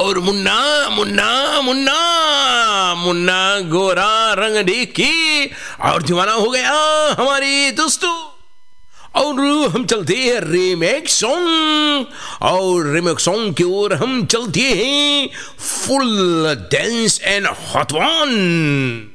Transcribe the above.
और मुन्ना मुन्ना मुन्ना मुन्ना गोरा रंग देखी और दीवाना हो गया हमारी दोस्तों। और हम चलते हैं रीमेक सॉन्ग, और रीमेक सॉन्ग की ओर हम चलते हैं full dance and hot one.